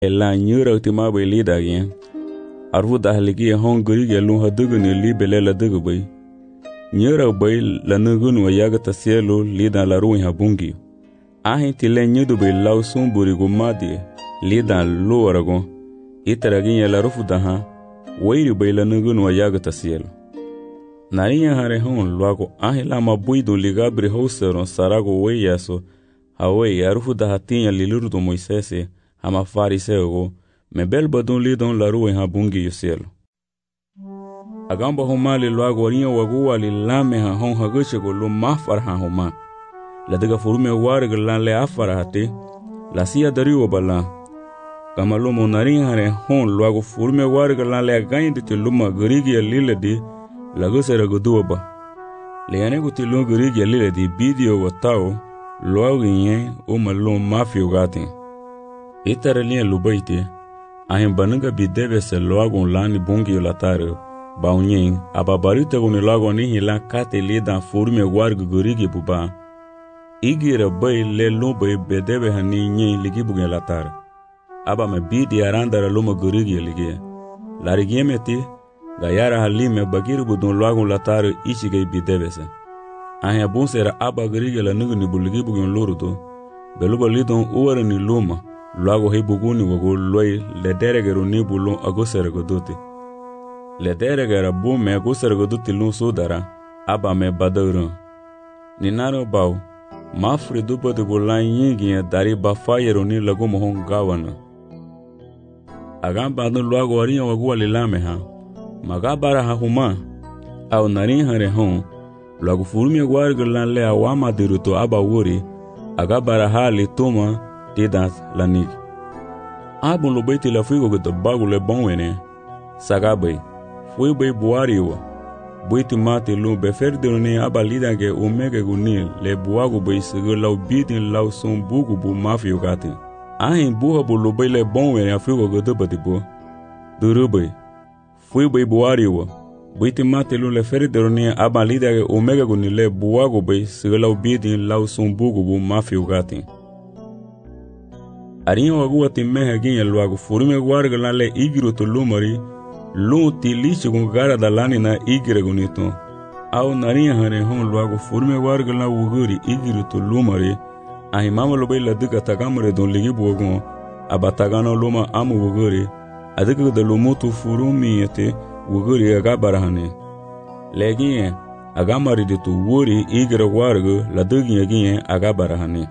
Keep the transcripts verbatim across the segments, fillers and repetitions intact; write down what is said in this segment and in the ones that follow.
la nyura tima bai li da gen arvu da haligi hon guri ge lu hadugu ne li bele la dugu bai nyura bai la nugu no yaga tasielo li da la ruin habungi ahin tile nyudu bai law sun buri gumadi li da lu arago itara gen la rufu da ha wairi bai la nugu no yaga tasielo nariya hare hon luago ahin la mabuido ligabri hauseron sarago weyaso hawe yarufu da hatinha liluru do Moisés hama fariseu me bel badon lidon la rua ha bungi yoselo agamba homa le luago rinha wagu ali lame ha hon haguche go lo mafar ha homa la daga furume warga lan le afara hate la sia dariwa bala kama lo monari hare hon luago furume warga lan le gainde te luma grigi lile di la gusera goduba le ane guti lo grigi lile di video watao luago yen o malo mafio gatin itara linha lubaite ahin bananga bideve se luago lani bungi latare baunyen ababarita goni luago ni hila kate lida furume warga grigi buba igira bay le lubay bedeve hani nyi ligi bugen latare aba me bidi arandara luma grigi ligi larigi meti gayara halime bagiru budon luago latare ichigay bidevese ahin bunsera aba grigi la nugu ni buligi bugen lorudo beluba lidon uwara ni luma luago hei buguni wago loy le deregero ni bulon agosere godote le deregera bu me agosere godote lun sodara aba me badauran ni naro bau mafri dupa de golan yingi dari ba fayero ni lago mohon gawana agam badon luago arinha wago wale lame ha magabara ha huma au narin hare hon luago furumi warga lan le awama diruto aba wuri agabara hali toma tidas lanik abon lo baiti la fuigo de bagu le bonwene sagabai fui bai buariwa baiti mate lo beferde ne abalida ge omega gunil le buagu bai sego lau bidin lau son bugu bu mafio gati ahin buha bu lo bai le bonwene afuigo de batibo durubai fui bai buariwa baiti mate lo le ferde ne abalida ge omega gunil le buagu bai sego lau bidin lau son bugu bu mafio gati arinha wagu ati meha ginha luago furume warga lan le igiro to lumari lu ti lichi gun gara da lani na igire gunito au narinha hare hon luago furume warga lan wuguri igiro to lumari ahi mama lo bai la duka tagamre don ligi bogon abatagano luma amu wuguri adiga da lumutu furumi ete wuguri aga barahane legi agamari de to wuri igire warga la dugi ginha aga barahane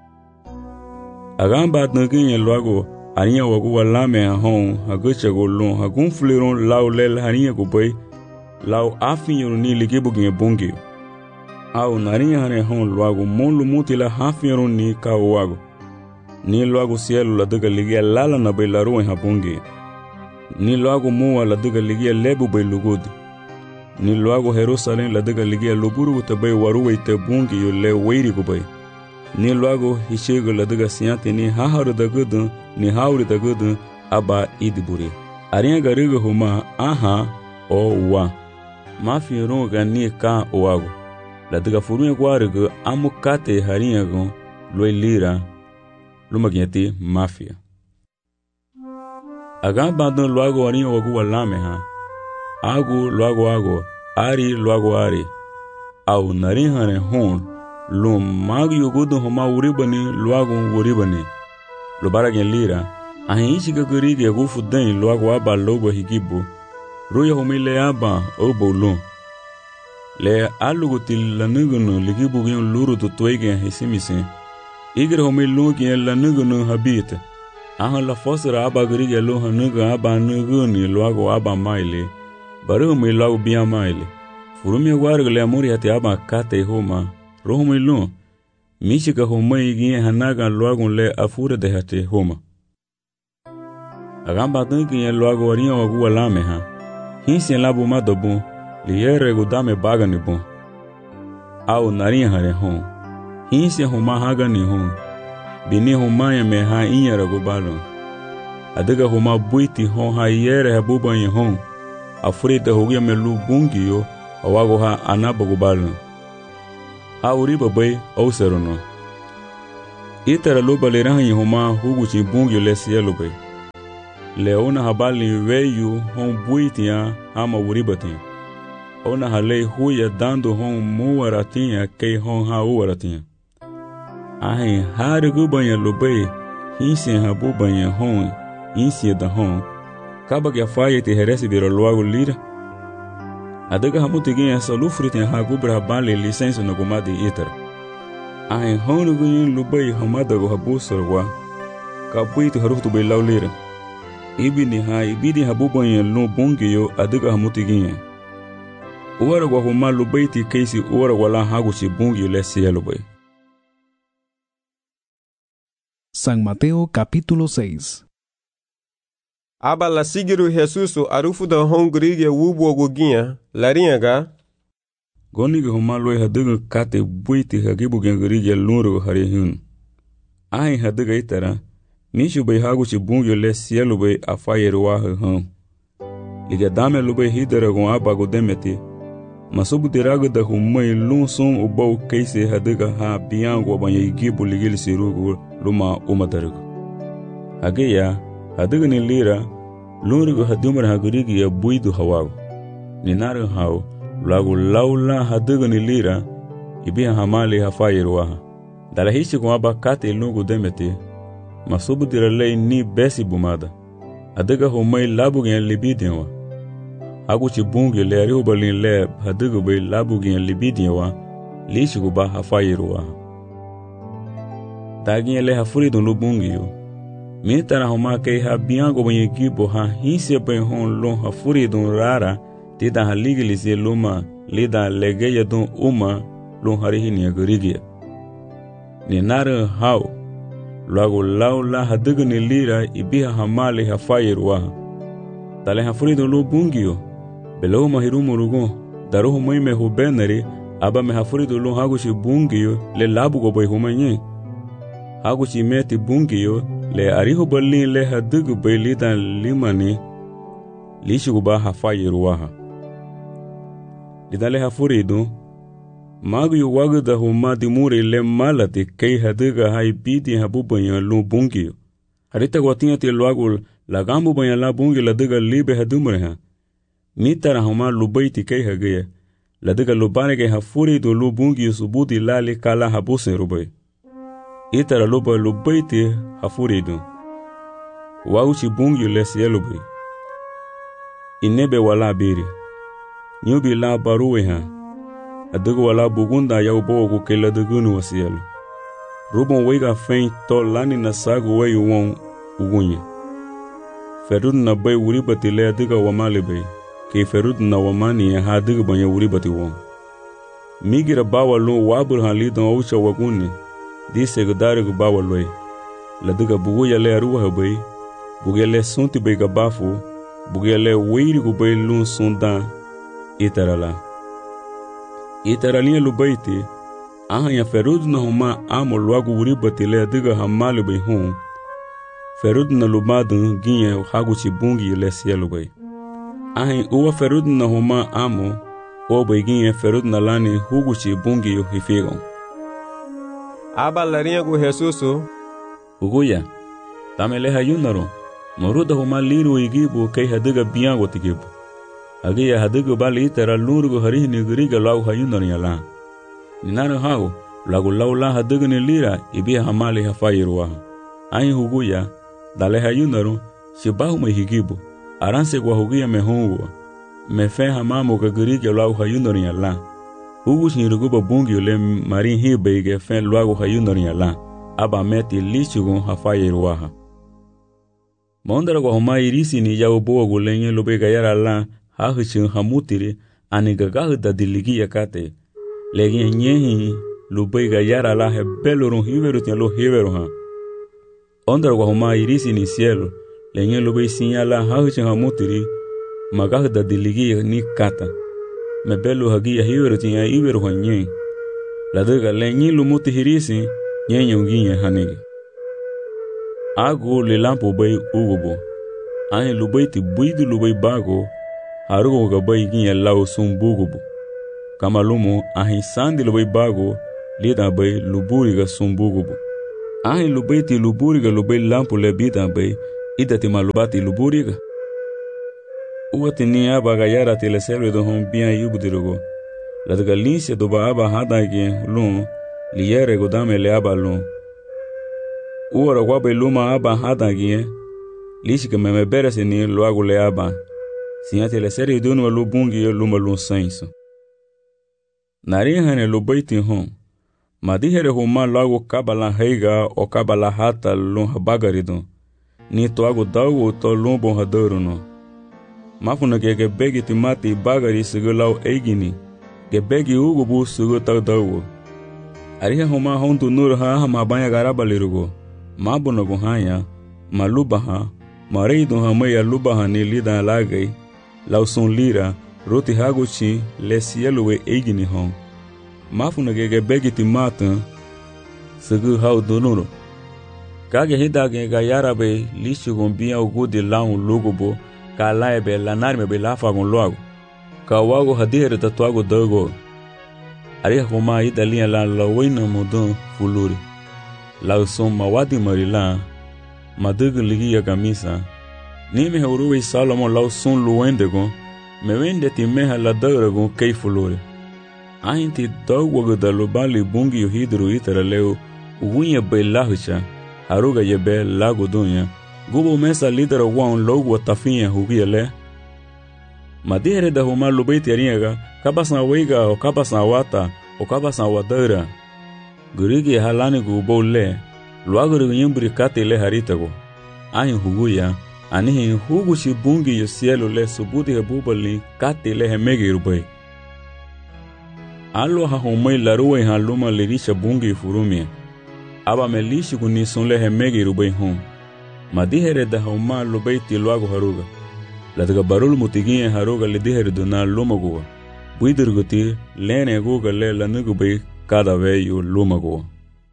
agam bat nagin luago arinha wagu walame hon haguche golon hagun fleron law lel harinha go bay law afin ni ligi bugin bongi au narinha hare hon luago molu mutila hafin ni ka wago ni luago cielo la daga ligi lala na bay la ruin ha bongi ni luago muwa la daga ligi lebu bay lugud ni luago Jerusalem la daga ligi luburu te bay waruwe te bongi yo le weiri go bay ni luago hishego la daga siante ni haharu da gudu ni hauri da gudu aba idiburi arinha gariga huma aha o wa mafi ronga ni ka oago la daga furume gwarigo amukate harinha go loi lira lumagiati mafia aga badon luago arinha wagu walame ha agu luago ago ari luago ari au narinha ne hon lo mag yogodo homa uribani luago uribani lo baragen lira ahin chiga gorige go fudan luago aba lobo higibo roya homile aba obolo le alugo til lanugono ligibo gen luru to toige hisimise igre homilo gen lanugono habite ahan la fosra aba gorige lo hanuga aba nugoni luago aba maile baro me luago bia maile furumi warga le amori ate aba kate homa rohumai lo michika homai ginha hanaga luago le afura de hate homa agamba tanki luago arinha wagu walame ha hinsi labo madobo liere godame baga ni bon au narinha hare hon hinsi homa haga ni hon bini homa ya me ha inyara go balo adaga homa buiti hon ha yere habuba yin hon afurita hogia melu bungi yo awago ha anabo go balo auri babai au serono itara lo balerahan homa hugu chi bungi le cielo bai leona habali veio hon buitia hama uribatinha. Ona halei huia dando hon muaratinha kei hon ha uaratinha. Ahin harigu banha lubei hinsen habu banha hon insia da hon kaba que a faia te herese vira logo lira. Adaga hamutiginha salufritin hagubra bali licença no gumadi itara. Ahin honuguin lubei hamadago habusarwa kabuito harutu bei laulira. Ibini ha ibidi habu banha no bongio adaga hamutiginha. Uara gwa huma lubeiti keisi uara wala haguchi bungi lesi elubai. San Mateo capítulo seis. Aba la sigiru Jesusu arufu da hongrigue wubo guginha laringa. Goniga huma loi hadaga kate buiti hagibu gengrigue lunro harihun. Ahin hadaga itara nishu bai haguchi bungi lesi elubai afayeru waha han. Liga dame lubai hidara gon abago demeti. Masubu diraga da humai lun sun ubau keise hadaga ha biango banha igibu ligil sirugu luma umadaragu. Hageya hadaga ni lira lunrigu hadumar hagurigi ya buidu hawago. Ninara hao lagu laula hadaga ni lira ibiha hamali hafayiru waha. Dala hishi kumaba kate lungu demeti masubu diralei ni besi bumada. Hadaga humai labu gen libidianwa. Haguchi bungi le ariubalin le hadaga bai labu gen libidianwa lishigu ba hafayiru waha. Dagin le hafuridun lu bungi yo. Mitara homa kei ha biango banyi gibo ha hinse bai hon lon hafuridun rara tida ha ligilisi luma lida legeya dun uma lon harihini agarigia. Ni nara hao lagu laula hadaga ni lira ibiha hamali hafayiru waha. Tale hafuridun lu bungi yo. Belau mahirumu rugun daruhu maime hubenari aba me hafuridun lu haguchi bungi yo le labu go bai humanyi. Haguchi meti bungi yo le arihu balin le hadagu bai lidan limani lishigu ba hafayiru waha. Lidan le hafuridun magu yu wagu da huma dimuri le malati kei hadaga hai bidi habu banha lu bungi yo. Harita guatinha te luagu lagambu banha la bungi ladaga libe hadumre ha. Mitara huma lubaiti kei hagaya ladaga lubane ke hafuridun lu bungi subuti lali kala habusen rubai. Itara luba lubaiti hafuridun. Wauchi bungi lesi elubai. Inebe wala biri. Nyubi la baruwe ha. Adagu wala bugunda ya ubogu ke ladagunu wasielu. Rubon wega fein to lani na sagu weyu won ugunye. Ferud na bay uribati le adiga wamali bay. Ke ferud na wamani ya hadiga banya uribati won. Migira bawa lu wabur han lidan oucha waguni. Dise gudarigu bawa loy. Ladiga buguya le aruha bay. Buguya le sunti bay gabafu. Buguya le weirigu bay lun sundan. Itarala. Itaralinha lubaiti. Ahan ya ferud na huma amo luagu uribati le adiga hamali bay hon. Ferud na lumadun ginha haguchi bungi le sielu bay. Ahan uwa ferud na huma amo. O bay ginha ferud na lani huguchi bungi hifigon. Aba laringa Jesusu. Uguya. Tamele hayunaro. Moruda huma liru igibu kei hadiga biango tigibu. Agiya hadiga bali itara lurugu harihini giriga lau hayunaro yala. Ninara hao lagu laula hadiga ni lira ibiha hamali hafayiru waha. Ahin huguya. Dale hayunaro shibahu me higibu. Aranse kwa huguya me hongo. Me fe hamamu ka giriga lau hayunaro yala. Hugus ni ruguba bungi le marin hibe ge fen luagu hayunaro yala. Aba meti lichugun hafayiru waha. Mondara kwa homa irisi ni ya uboa gulenye lube gayara la hahichin hamutiri anigagahu da diligi yakate. Legi nyehi lube gayara la hebelurun hiveru tian lo hiveru ha. Ondara kwa homa irisi ni cielo lenye lube sinyala hahichin hamutiri magahu da diligi ni kata. Mebelu hagia hiveru tian hiveru ha nye. Ladaga lenye lumuti hirisi nyenye unginye hanige. Agu le lampo bay ugubo. Ane lubai ti buidu lubai bago. Harugo gabai ginye lau sum bugubo. Kamalumu ahi sandi lubai bago. Lida bay luburi ga sum bugubo. Ahi lubai ti luburi ga lubai lampo le bida bay. idati malubati luburiga. Uwati ni aba gayara tile selwe do hon bien yubudirugo. La daga linse do ba aba hadagi lun liyere godame le aba lun. Uwara wabe luma aba hadagi lishika meme berese ni luagu le aba. Sinyate le seri dunu lubungi luma lun senso. Nari hane lubaiti hon. Madihere huma luagu kabala heiga o kabala hata lun habagaridun. Ni toagu dawu to lun bon hadoru no. Mafuna ke ke begi timati bagari sugulau eigini. Ke begi ugu bu sugu tau dawu. Ariha huma hontu nur ha hama banya garaba lirugo. Mabuna guhanya, malubaha, mareidu hamaya lubaha ni lida lagai, lausun lira, roti haguchi, lesieluwe eigini hon. Mafuna ke ke begi timata sugu hau dunuro. Kage hidage ga yarabe lishugun biya ugudi laun lugubo. Ka laebe lanarme be lafagun loago. Ka wago hadihere tatuago dogo. Ariha kuma idalia la lawina mudun fuluri. La son mawadi marila. Madugu ligia gamisa. Nime heuruwe Salomon lau son luwendego. Mewende ti meha la dauragun kei fuluri. Ahinti dogo da lubali bungi yuhidru itara leo. Uwinye be lahucha. Haruga yebe lago dunya. Gubo mesa lidera wan logo tafinha hugiele. Madihere da huma lubaiti ariaga, kabasan weiga o kabasan wata o kabasan wadara. Gurigi halani gubo le, luaguru yimbri kate le haritago. Ahin huguya, anihin hugu shibungi yo cielo le subudi hebubali kate le hemegi rubai. Alo ha humai laruwe haluma lirisha bungi furumia. Aba melishi kunison le hemegi rubai hum. Madihere da huma lubaiti luago haruga. La daga barul mutigiye haruga le dihere duna lumagoa. Buidurguti lene guga le lanugubai cada veyo lumagoa.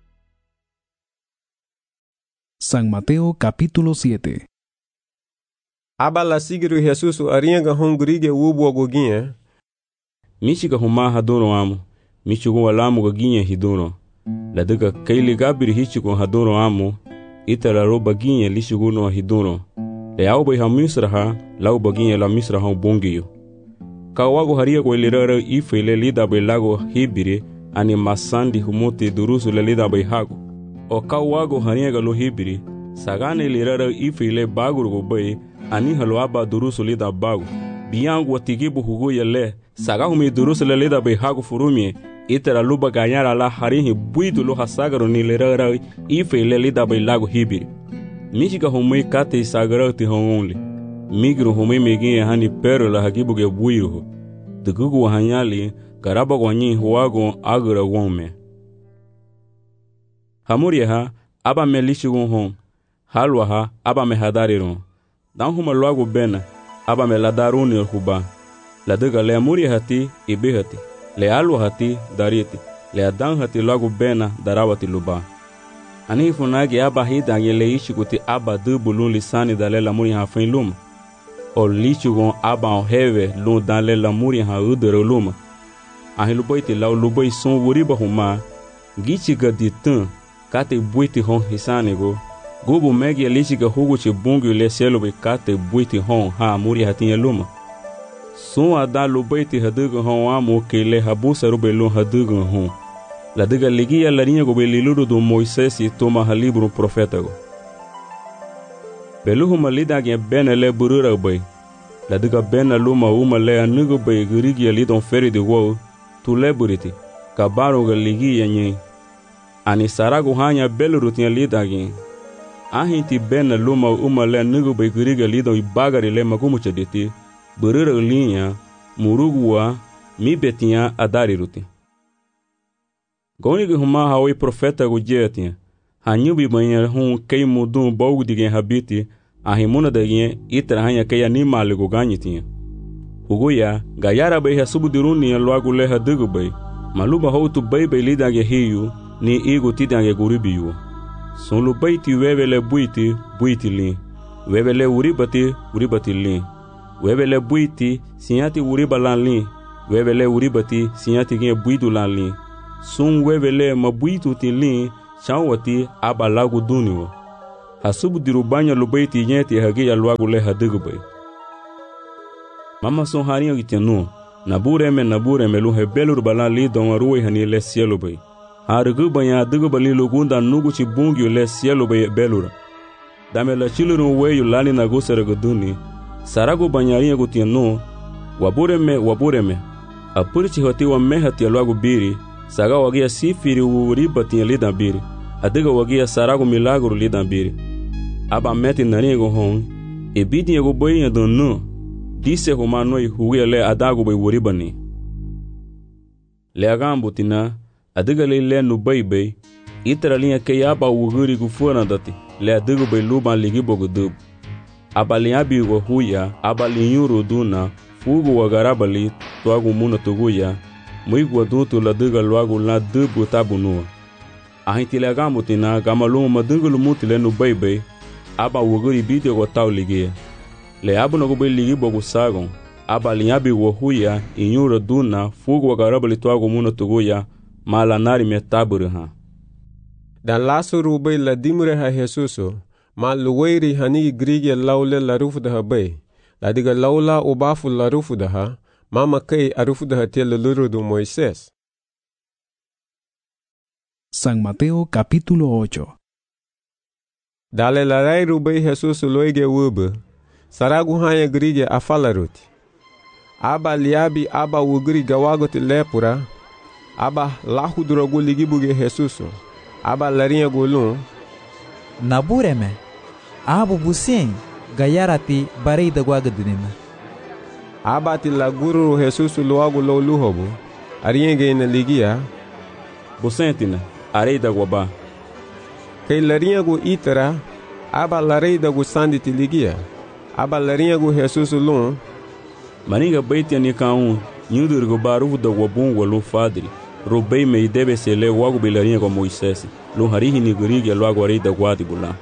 San Mateo capítulo siete. Aba la sigiru Jesus arianga hongurige wubo goginye. Michiga huma hadono amo. Michigo walamu goginye hidono. La daga kaili gabiri hichigo hadono amo. Itala ro baginye lishuguno hidono. Le au bai ha misra ha, lau baginye la misra ha bongiyo. Ka wago haria ko ilirara ife le lida bai lago hibiri, ani masandi humuti durusu le lida bai hago. O ka wago haria galo hibiri, sagane ilirara ife le baguru go bai, ani halo aba durusu lida bago. Biyangu watigibu hugu yale, sagahumi durusu le lida bai hago furumie, itara luba ganyara la harihi buidu lo hasagaro ni lirara ife le lida bai lago hibiri. Michiga humei kate sagara ti hongonli. Migru humei meginye hani pero la hagibu ge buiru. Dugugu hanyali karaba gwanyi huwago agura wome. Hamuria ha aba me lishugun hon. Halwa ha aba me hadariron. Dan huma luago bena aba me ladaruni huba. La duga le amuria hati ibe hati. Le alwa hati dariti. Le adan hati luago bena darawati luba. Ani funagi aba hida ngele ishikuti aba dubulun lisani dale la muri ha fin luma. O lichugon aba on heve lun dale la muri ha udere luma. Ahi luboiti lau luboi son wuriba huma. Gichiga ditan kate buiti hon hisanigo. Gubu megi lichiga huguchi bungu le selobe kate buiti hon ha muri ha tinye luma. Son ada luboiti haduga hon amu kele habusa rube lun haduga hon. La diga ligia la rinha go beliluru do Moisés e toma ha libro profeta go. Beluhu malida gen bena le burura bay. La diga bena luma uma le anugo bay gurigi ali don feri de wo tu le buriti. Kabaro ga ligia nye. Ani sarago hanya beluru tin lida gen. Ahinti bena luma uma le anugo bay gurigi ali don ibagari le magumu chaditi. Burura linha murugua mi betinha adari ruti. Goniga huma hawi profeta go jetinha. Hanyubi banha hum kei mudum bogu digen habiti. Ahimuna dagen itra hanya kei animal go ganyitinha. Huguya gayara bai hasubu diruni loago le hadugo bai. Maluba houtu bai bai lidange hiyu ni igo tidange guribiyu. Sonlu bai ti wevele buiti buiti lin. Wevele uribati uribati lin. Wevele buiti sinyati uribalan lin. Wevele uribati sinyati gen buidu lan lin. Sun wevele mabuitu ti lin chanwati aba lagu duniwo. hasubu diru banya lo bay ti nyeti hagi ya lwagu le hadigu bay. Mama son haniyo gitenu, nabure me nabure me lu hebelur bala li don ruwe hani le cielo bay. Hargu banya digu bali lugunda nugu chi bungi le cielo bay belura. Dame la chiluru we yu lani na gusere guduni, saragu banyariya gutenu, wabure me wabure me. Apurichi hoti wa mehati ya lwagu biri, saga wagia sifiri uuribati ya lidan biri, adiga wagia saragu milaguru lidan biri. Aba meti naniego hon, e bidi ego boyi ya donu, dise humanoi hugia le adagu bay uribani. Le agambu tina, adiga le le nubai bay, itara liya ke aba uguri gufuna dati, le adigu bay luban ligibo gudub. Aba liyabi wa huya, aba liyuru duna, fugu wagarabali, tuagu muna tuguya, muigu wadutu la diga luagu la dubu tabunua. Ahinti le agambu tina, gama lumu madungu lumuti le nubai bay, aba uguri bidi wa tau ligia. Le abu na gubay ligibo gusagon, aba liyabi wa huya, inyuru duna, fugu wagarabali tuagu muna tuguya, mala nari me taburiha. Dan lasu rubay la dimureha Jesuso, ma luwairi hanigi grige laule la rufudaha bay, la diga laula ubafu la rufudaha, mama kay arufudaha tele lurudu Moisés. San Mateo capítulo ocho. Dale la rai rubay Jesuso loige wube, saragu hanya grige afalaruti. Aba liabi aba wugri gawagote lepura, aba lahudrogu ligibuge Jesuso, aba larinha gulun. Nabureme, abu busien, gayarati barei da guagadinina. Aba ti la guru Jesuso loagu lo luhobu, arienge ina ligia. Busentina, arei da guaba. Kay larinha gu itara, aba larei da gu sanditi ligia, aba larinha gu Jesuso lun. Maniga baiti ani kaun, nyudur go barufu da guabun walu fadri. Robei me debe se le wagu bilarinha com Moisés, lo harihi ni gurigi loagu arei da guadi bula.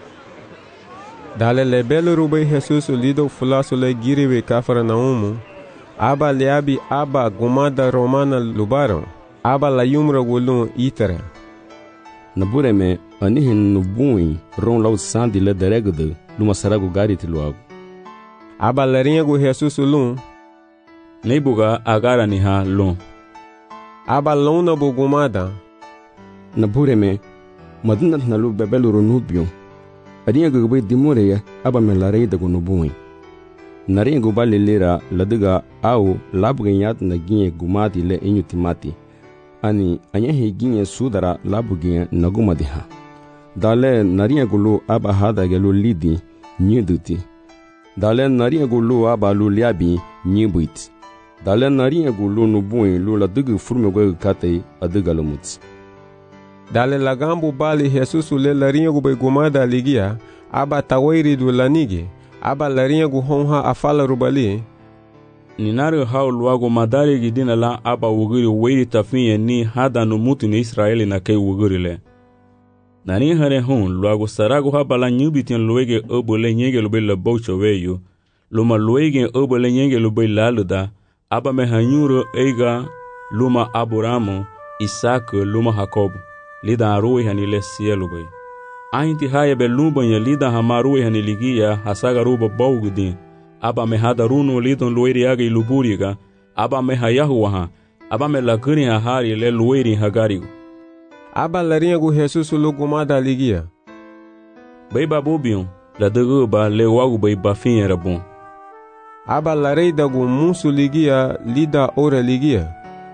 Dale le belo rubei Jesuso lido fulaso le giriwe kafara naumu, aba leabi aba gumada romana lubaron, aba la yumra gulun itara. Nabureme anihin nubui ron lau sandi le deregde luma saragu gariti loagu. Aba larinha gu Jesuso lun, Neibuga agara ni ha lon. Aba lona bugumada. Nabureme madinat nalu bebelu ronubio. Arinha gugubay dimureya aba melarei da gunubui. Narinha gubali lira ladiga au labugenyat na ginye gumati le inyutimati. Ani anyahi ginye sudara labugenye nagumadiha. Dale narinha gulu aba hada gelu lidi nyiduti. Dale narinha gulu aba lu liabi nyibuiti. Dale narinha gulu nubui lu ladiga furme gwe katei adiga lumuti. Dale lagambu bali Jesuso le larinha gu begumada ligia, aba tawairi du lanigi, aba larinha gu honha afala rubali. Ninari hao luagu madari gidina la aba wugiri weiri tafinye ni hada numutu ni Israeli na kei wugiri le. Nani hare hon luagu saragu haba la nyubitian luege obo le nyenge lube le baucho weyo, luma luege obo le nyenge lube laluda, aba me hanyuro eiga luma Aburamo, Isaac luma Jacob. Lida arui hani le cielo bay. Ainti haya be lumba ya lida hamarui hani ligia hasaga ruba baugudin. Aba me hada runo lidon lueri aga iluburiga. Aba me hayahuaha. Aba me lakuri hahari le lueri hagarigu. Aba larinha gu Jesuso lugumada ligia. Bay babubion, la daguba le wagu bay bafin rabon. Aba larei dagu musu ligia lida ora ligia.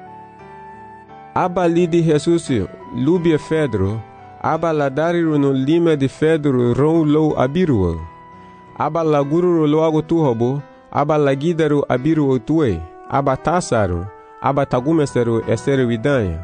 Aba lidi Jesuso lubia Fedro, aba la dariru no lima de Fedro ron lou abiruo. Aba la gururu loago tuhobo, aba la gidaru abiruo tue, aba tasaru, aba tagumeseru eseru vidanya.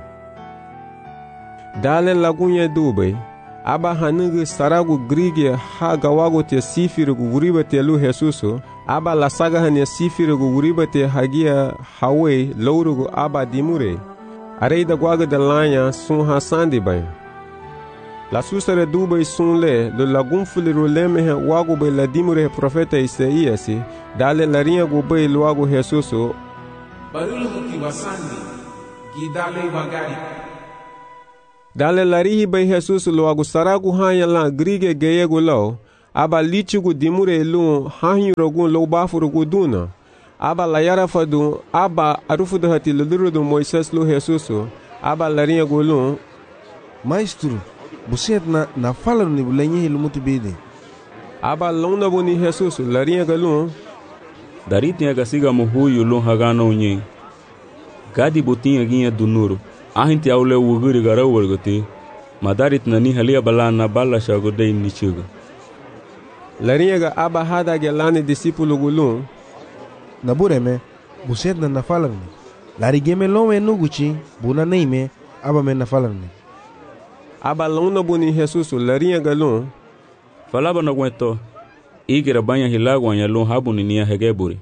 Dale lagunye dube, aba hanugu saragu grige ha gawago te sifiru gu uriba te lu Jesuso, aba la saga hanya sifiru gu uriba te hagia hawe lourugu aba dimure. Arei da guaga de lanha sun hasandi bay. La susare dubay sun le, lo lagum fuliru lemehe wagu bay la dimure profeta Isaíasi, dale larinha gubay luagu Jesuso. Barulugu kiwasandi, gidale wagari. Dale larihi bay Jesuso luagu saragu hanya la grige geyegu lau, aba litigu dimure lu hahirogun lo bafurugu duna aba layara fadu aba arufudu hati lulurudu Moises lu Jesusu aba larinha gulu Maestro, buset na na fala ni bulenye hilu mutu bede aba lona buni Jesusu larinha galu dari tinha gasiga muhuyu lu hagano unye gadi botinha ginha dunuru ahinti aule wuguri gara wargote madarit nani halia balana bala shagodei nichuga larinha ga aba hada gelani discípulo gulu Nabureme, buset na na fala ni lari geme lome nuguchi buna neime aba me na fala ni aba lona buni Jesusu larinha galu falaba na gweto igira banha hilagwa ya lu habuni nia hegeburi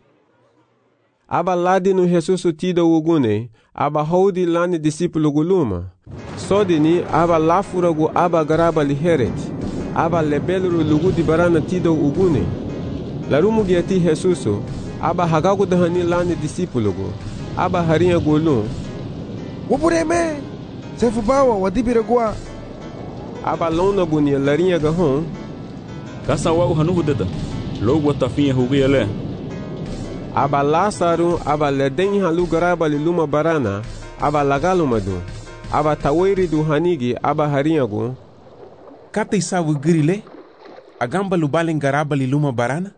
aba ladi no Jesusu tida ugune aba hodi lani discípulo guluma sodini aba lafura gu aba garaba li heret aba lebeluru lugu di barana tida ugune larumu giati Jesusu aba hagagu dahani lani discípulo gu aba harinha gulu Wabureme, sefu bawa wadibire gua aba lona buni larinha gahon kasa wa hanugu deda logo tafinha hugiyele aba Lázaro aba leden halu garaba li luma barana aba lagaluma du aba tawiri du hanigi aba harinha gu Kata isawu grile, agamba lubalen garaba li luma barana?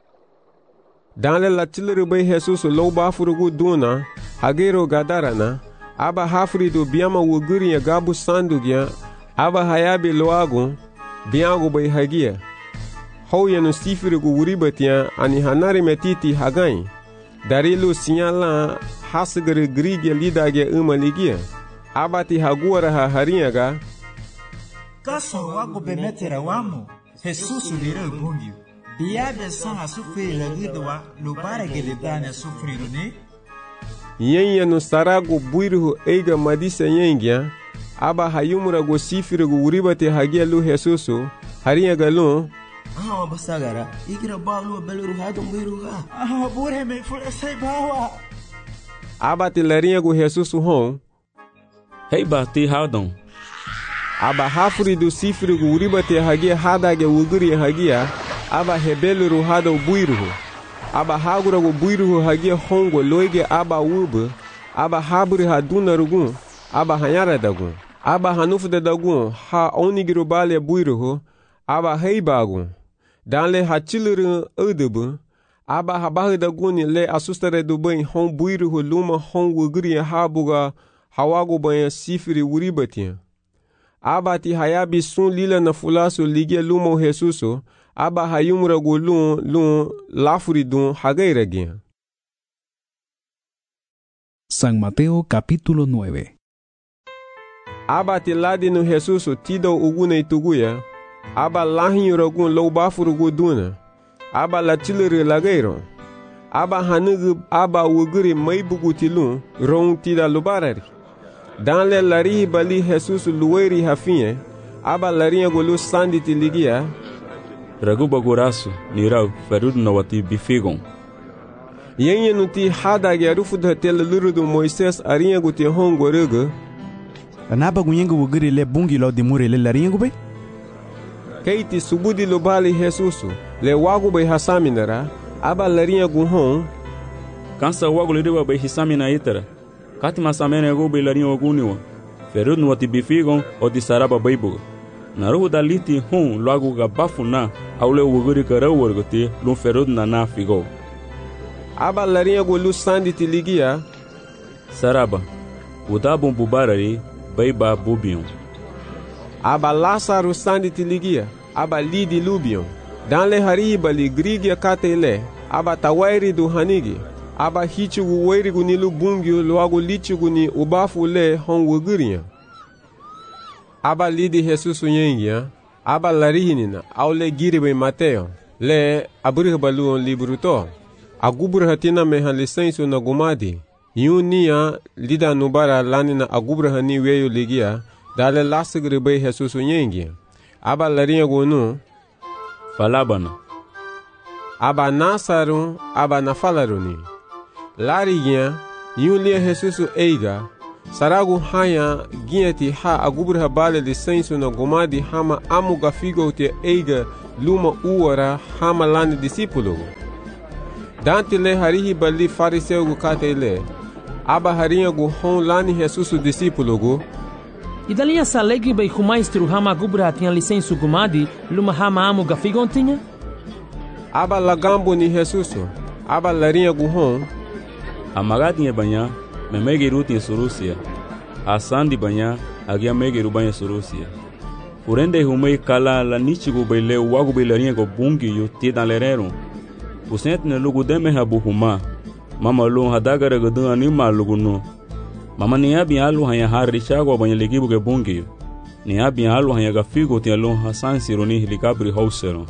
Danle la tilere bay Jesus lo bafurugu duna, hagero gadarana, aba hafri du biama wuguri ya gabu sandugya, aba hayabi loagu, biagu bay hagia. Hou ya no sifirugu wuribatia ani hanari metiti hagai, darilu sinyala hasgere grigya lidagya umaligia, abati haguara ha harinyaga, Kaso wago bemetera wamo, Jesus lira bungio. Biabe sana sufri lagidwa, lubara gelidane sufri rune. Yenya no sarago buiru eiga madisa yengya, aba hayumura go sifirugu wuribate hagia lu Jesusu, harinyaga lu, Ah, basagara, igira balu beluru hado buiru ha. Ah, bure me fure sai bawa. abati larinyagu Jesusu hon, hei bati hadon aba hafuri du sifirigu uribate hagia hadage wuguri hagia aba hebeluru hado buiruhu aba haguragu buiruhu hagia hongo loige aba wube aba haburi hadunarugu aba hanyara dagu aba hanufude dagu ha onigiru bale buiruhu aba heibagu danle hachiluru udubu aba habahu dagu ni le asustare du bain hon buiruhu luma hon wuguri habuga hawagu bain sifiri uribate abati hayabi sun lila na fulaso ligia lumo Jesuso aba hayumura go lun lun lafuri dun hagairagia. San Mateo capítulo nueve. Abati ladi no Jesuso tido ugune ituguya aba lahinyura gun lo bafuru go duna aba la tilere lagairo aba hanugu aba wuguri maibugu tilun ron tida lubarari dans le lari bali Jesus luweri hafinye aba larinha golu sanditi ligia raguba gorasu nirau ferud na wati bifigon yenye nuti hada gerufu da tel lurudu Moises arinha guti hongo rega anaba gunyengu wugiri le bungi lo dimure le larinha gube keiti subudi lo bali Jesus le wagu bay hasaminara aba larinha guhon kansa wagu le riba bay hisamina itara kati masamene go bailarinho oguniwa ferud no tibifigon o di saraba baibuga naru daliti hon logo gabafuna aule wuguri karau wargote lu ferud na na figo aba larinha go lu sanditi ligia saraba udabum bubarari baiba bubion aba Lázaro sanditi ligia aba lidi lubion dans le hariba li grigia katele aba tawairi du hanigi aba hichugu weirigu ni lubungio loago lichugu ni ubafu le hon wuguria aba lidi Jesusu yengia aba larihinina au le giribe Mateo le aburih balu libru to agubur hatina mehan lisensu na gumadi yunia lida nubara lanina agubur hani weyo ligia dale lasgribe Jesusu yengia aba larinha gonu falabana aba nasaru aba nafalaruni larigia yulia Jesusu eiga saragu haya gieti ha agubra bale lisensu na gomadi hama amu gafigo te eiga luma uora hama lani disipulugu. Dante le harihi bali fariseugu kate le, aba harinhagu hon lani Jesus disipulugu. E dali a salegi bai humaistru hama gubra tinha licença gumadi, luma hama amu gafigontinha? Aba lagambo ni Jesus, aba larinhagu hon. Amagatinha banha, memegiru tinha surusia. Asandi banha, agia megiru banha surusia. Urende humei kala la nichigu baile wagu bailarinha go bungi yu tidan lerero. Usent ne lugu deme habu huma. Mama lu hadagara gudu anima lugu no. Mama ni abi alu hanya harisha go banha ligibu ge bungi yu. Ni abi alu hanya gafigo tia lu hasan sironi helikabri hausero.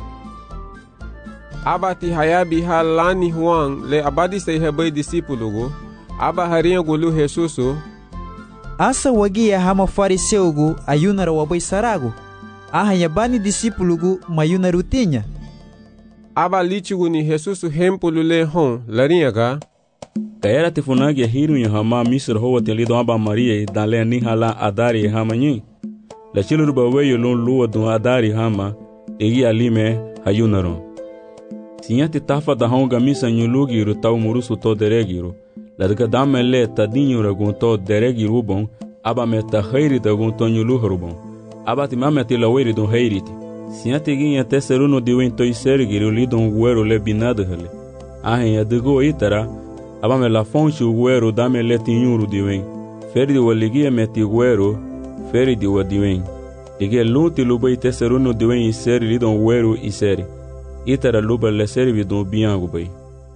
Abati hayabi halani huang le abadi sei hebai disipulugu. Aba harinha gulu Jesusu. Asa wagia hama fariseugu ayunara wabai saragu. Ahanya bani disipulugu mayunaru tinha. Aba lichigu ni Jesusu hempulu le hon larinhaga. Kaera tifunagi hiru ya hama misr hoa telido aba Maria dale ni hala adari hama nyi. La chilu baweyo lon luwa dun adari hama egi alime hayunaro. Sinyati tafa da honga misa nyulugiru tau murusu to deregiru. Ladga damele tadinho ragunto deregi rubon aba meta khairi dagunto nyulu rubon aba timame tila weri don hairiti siante ginha teseruno diwento isergiru lidon guero le binado hele ahen adgo itara aba me la fonchi guero dame le tinyuru diwen ferdi waligia meti guero ferdi wadiwen dige luti lubai teseruno diwen iseri lidon guero iseri itara luba le servi don biango bai.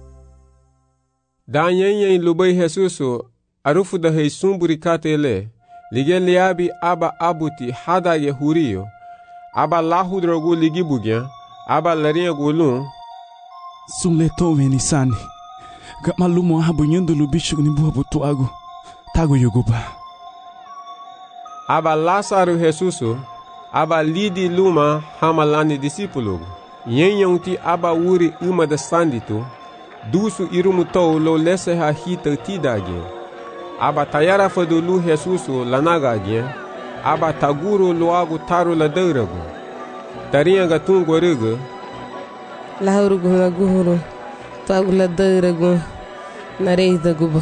Dan yenyen lubai Jesusu arufu da hei sumburi katele lige liabi aba abuti hada ye huriyo aba lahudrogu ligi bugya aba larinha gulun sunle tome ni sani kama lumo habu nyundu lubichu ni buha butuagu tagu yuguba aba Lázaro Jesusu aba lidi luma hamalani disipulugu yenyen ti aba uri uma da sanditu dusu irumu tou lo lese ha hita tidage. Aba tayara fadulu Jesusu lanagage. Aba taguru loagu taru la deuragu. Tarinha gatungo rugu. Lahurugu na guhuru. Tagu la deuragu. Nareida guba.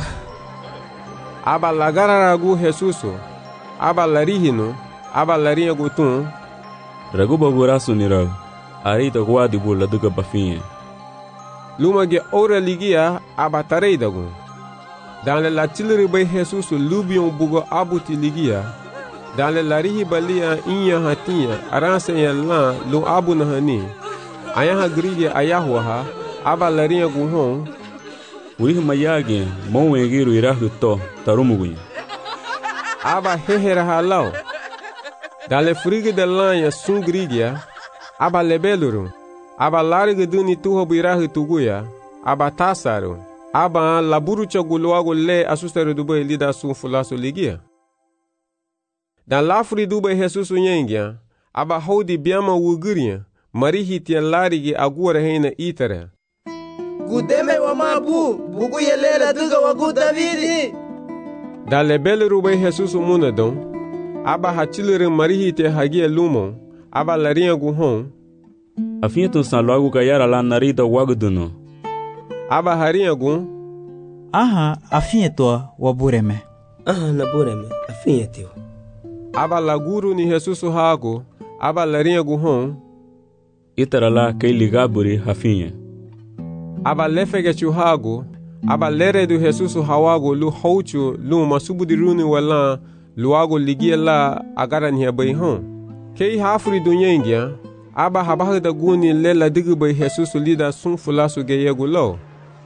Aba lagararagu Jesusu. Aba larihino. Aba larinha gutun. Raguba gurasu nirau. Arita guadibu la duga bafinha. Luma ge ora ligia abatarei dagun. Dans le latilri bay Jesus lubion bugo abuti ligia. Dans le larihi balia inya hatia aranse lan lu abu nahani. Aya ha grige ayahwa ha aba larinha guhon. Uri mayage mon egiru irahu to tarumugunya. Aba hehera halau. Dans le frige de lanya sun grigia aba lebeluru. Aba larga duni tuho birahi tuguya, aba tasaru, aba laburu chaguluago le asustaru dubai lida sun fulasu ligia. Dan lafri dubai Jesus nyengia, aba hodi biama wuguria, marihi tia larigi agura heina itara. Gudeme wa mabu, bugu yelela duga wagu Davidi. Dan lebele rubai Jesus munadon, aba hachilere marihi tia hagia lumo, aba larinha guhon, afinha tu san logo gayara lá narida waguduno. Aba harinha gun. Aha, afinha to wabureme. Aha, nabureme, afinha teu. Aba laguru ni Jesus hago, aba larinha guhon. Itara lá kei ligaburi afinha. Aba lefege chuhago, aba lere do Jesus hawago lu houchu lu masubudiruni wala luago ligia la agara ni abai hon. Kei hafuri dunyengia. Aba habah da guni lela digu bay Jesus lida sun fulasu geyegu lo.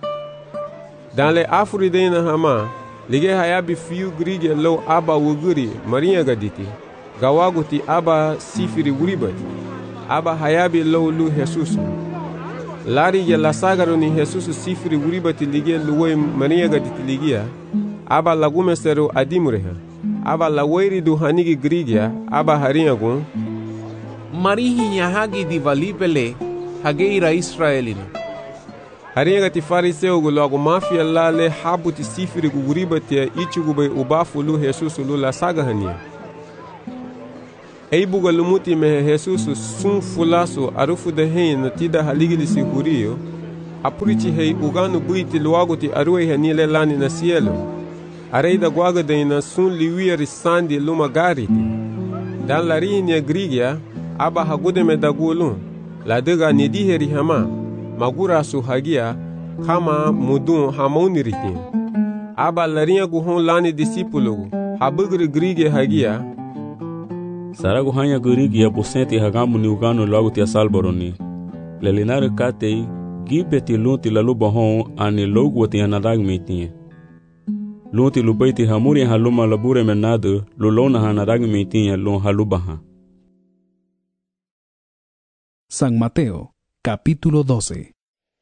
Dans le afuri deina hama, lige hayabi fiu grige lo aba wuguri marinha gaditi. Gawaguti aba sifiri wuribati. Aba hayabi lo lu Jesus. Lari ya la sagaro ni Jesus sifiri wuribati lige luwe marinha gaditi ligia. Aba lagumesero adimureha. Aba laweiri du hanigi grige aba harinha gun. Marihi nyahagi di valipele hageira Israelina. Harinha gati fariseu gu logo mafia lale habuti sifiri gu guribati ichigu bay ubafu lu Jesus lu la saga hania. ei buga lumuti mehe Jesusu sun fulasu arufu de hei na tida haligilisi hurio, apurici hei uganu buiti luaguti aruei hanile lani na cielo. Areida guaga de na sun liwiri sandi luma gariti. Dan larini grigia, aba hagude me dagulun, la dega nidiheri hama, magura su hagia, kama mudun hamauniritin. Aba larinha guhon lani discípulo, habugri grigia hagia, Saragu hanya grigia posenti hagamu ni ugano logo tia salboroni. Lelinare katei, gibeti lunti la luba hon ani logo tia nadag metinye. Lunti lubaiti hamuri haluma labure menado, lulona hanadag metinye lon halubaha. San Mateo, capítulo doce.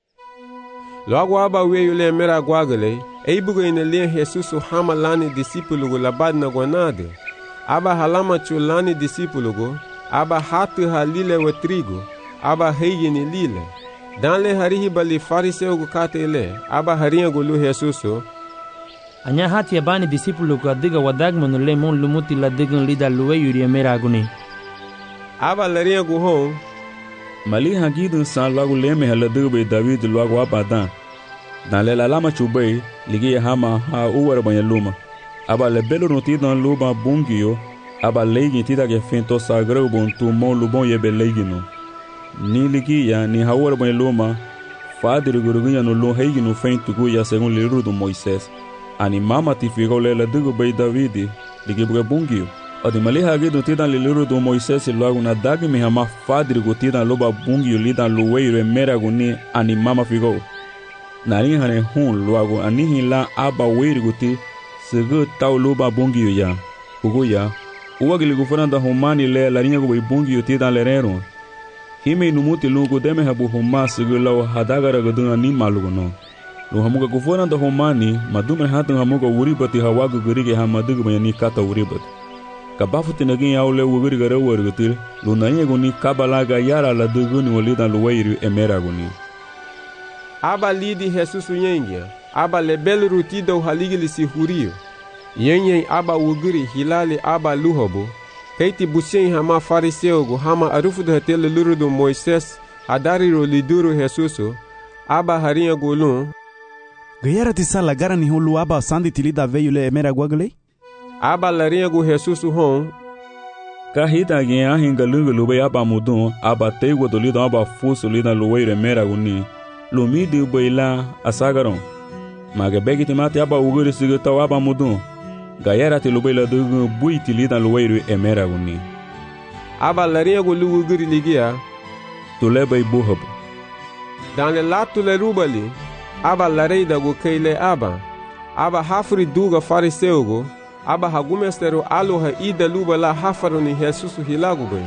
Logo aba weyo le mera guagale, eibugo ina le Jesus hama lani discípulo labad na guanade. Aba halama chulani discípulo, aba hatu halile wa trigo, aba heigini lile. Dan le harihi bali fariseu katele, aba harinha gulu Jesuso. Anya hati ya bani discípulo ko adiga wadagmanu le mon lumuti la digan lida luwe yuri mera aguni. Aba larinha guhon. Mali hagidun san logo leme haladube David logo abadan. Dan le lalama chubei, ligi hama ha uwara banyaluma. Aba le belo no tidan luba bungio, aba leigi tida ke fento sagrau bon tu mon lubon yebe leigino. Ni ligi ya ni hawara banyaluma, fadir gurugunya no lo heigino fento guya según liru do Moisés. Ani mama tifigo le la dugo bei Davidi, ligi buga bungio. Adi mali hagidu tidan liru do Moisés logo na dagi mi hama fadir gu tidan luba bungio lidan luweiro emera guni ani mama figo. Nari hane hun logo anihi la aba weiri guti, segu tau luba bungio ya. Ugo ya, uwa gili gufuranda humani le la rinha gubai bungio tidan lerero. Hime inumuti lungu deme habu huma segu lau hadagara gadun anima lugu no. Lu hamuga gufuranda humani, madume hatun hamuga uribati hawagu gurige hamadugu mayani kata uribati. Kabafu tinagin yau le uguri gara uwargutil, lu narinya guni kabalaga yara la duguni walidan luwairi emera guni. Aba lidi Jesus yengia, aba le bel rutida uhaligili si hurio. Yenyen aba uguri hilali aba luhobo. Keiti busien hama fariseo gu hama arufu de hatele luru do Moises, adari ro liduru Jesuso, aba harinha gulun. Gayara tisala gara ni hulu aba sandi tilida veyu le emera guagle? Aba larinha gu Jesuso hon. Kahita gen ahin galungu lube aba mudun, aba teigo dolido aba fuso lida luweiro emera guni. Lumidi ubaila asagaron. Magebegi timati aba uguri sigita aba mudun. Gayara ti lubaila dugu bui tilida luweiro emera guni. Aba larinha gu lu uguri ligia. Tuleba ibuhabu. Dan le latu le rubali, aba lareida gu keile aba. Aba hafri duga fariseu gu, aba hagumestero aloha ida luba la hafaru ni Jesusu hilagu bai.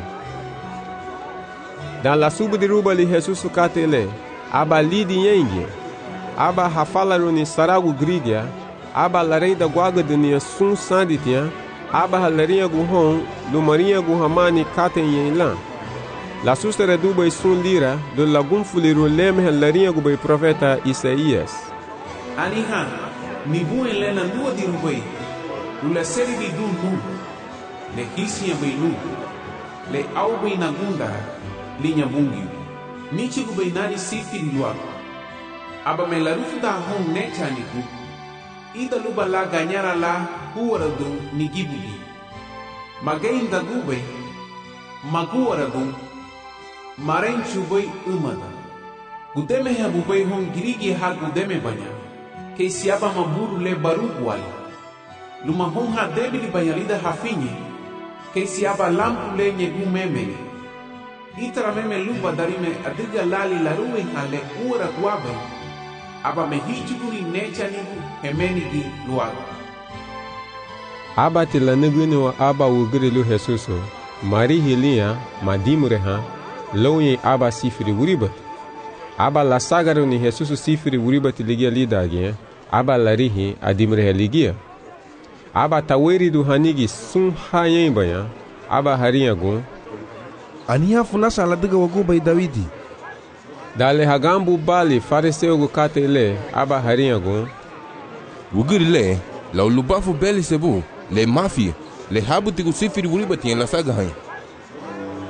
Dan la subu di rubali Jesusu katele, aba lidi yengi, aba hafalaru ni saragu grigia, aba lareida guaga dunia sun sanditia, aba halarinha gu hon, lumarinha gu hamani katen yenlan. La sustere du bai sun lira, do lagum fuliru leme halarinha gu bai profeta Isaías. Aniha, ni buen lena nua di rubai, lula seri di dun nu, le hisia bai nu, le au bai nagunda, linha bungi. Nichi gu bai nari sifiri luak. Aba me la rufu da hon necha niku, ida luba la ganyara la huara dun ni gibugi. Magain da gube, maguara dun, maren chubai umada. Gudeme ha bubai hon girigi ha gudeme banya. Que se aba maburu le barugu wali. Luma hon ha debili banyalida hafinye. Que se aba lampu le nyegu memeni. Itara meme luba darime adiga lali laruwe ha le uara guabe. Aba me hichuguri necha nigu hemeni gi luago. Aba tila nuguni wa aba ugiri lu Jesuso. Mari hilia madimure ha. Loye aba sifiri uribat. Aba la sagaru ni Jesusu sifiri uribat ligia lidagye. Aba larihi adimre ligia. Aba taweri du hanigi sun hayen baya. Aba harinha gun. Aniha funasa la diga wagu bai Davidi. Dale hagambu bali fariseu gu katele. Aba harinha gun. Ugiri le, la ulubafu beli sebu, le mafia, le habu tigu sifiri uribat yen la saga hain.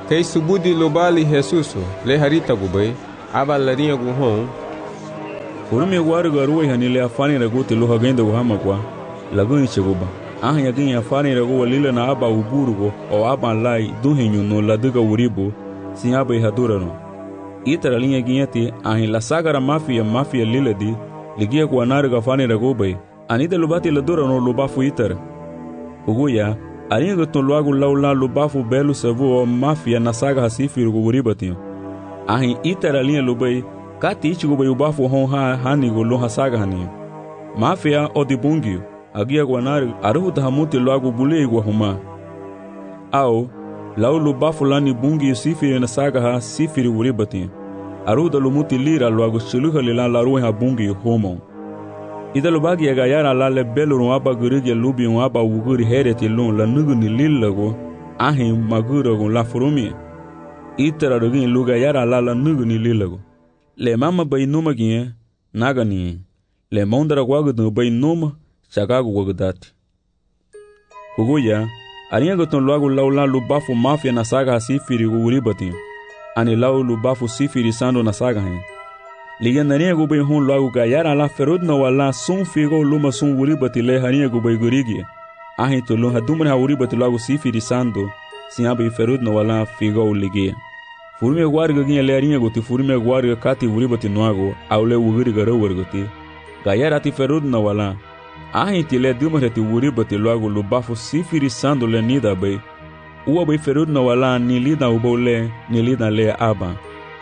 Kei subudi lobali Jesuso le harita gubay aba larinha gu hon. Furume guaru garuwa hanile afani ragu te luha genda guhama kwa lagun cheguba. Aha yagin afani ragu walila na aba uburugo o aba lai duhenyu no laduga uribu sin aba ihadurano. Itara linha guinhati ahin la sagara mafia mafia liladi ligia kwa naruga afani ragu bay. Anida lubati ladurano lubafu itara. Uguya arinha guton luagu laula lubafu belu savu o mafia na saga hasifiru gu uribatinho. Ahin itara linha lubay kati ichigo bay ubafu hon ha hanigo lo hasaga hani mafia odibungio agia guanari aruhu tahamuti loagu bule igwa huma au laulu bafu lani bungi sifiri na saga ha sifiri uribati aruhu dalumuti lira loagu shiluha lilan laruhe ha bungi homo ida lubagi aga yara lale beluru aba gurigi lubi aba uguri hereti lun la nugu ni lillago ahin magurago la furumi itara rogin luga yara lala nugu ni lillago le mama bay numa ginye naga ni le mondara guagu bay numa chagagu guagudati huguya arinha goton loagu laula lubafu mafia na saga sifiri uribati ani lau lubafu sifiri sando na saga hen liga narinha gu bay hun loagu ga yara la ferudna wala sun figo luma sun uribati le harinha gu bay gurigi ahin to lu hadumra uribati loagu sifiri sando sinaba ferudna wala figo ligia Furume guarga ginha lerinha goti furume guarga kati uribati noago aule uguri garo wargoti gayara ti ferud na wala ahin ti le dumreti uribati loago lubafu sifiri sando le nida bay uwa bay ferud na wala ni lida ubole ni lida le aba